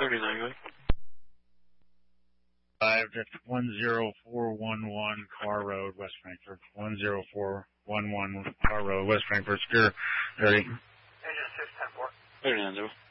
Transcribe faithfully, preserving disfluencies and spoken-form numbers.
thirty-nine, go ahead. Five, that's one zero four one one Car Road, West Frankfort. one zero four one one Car Road, West Frankfort. Secure thirty. Engine six ten four. thirty-nine, zero.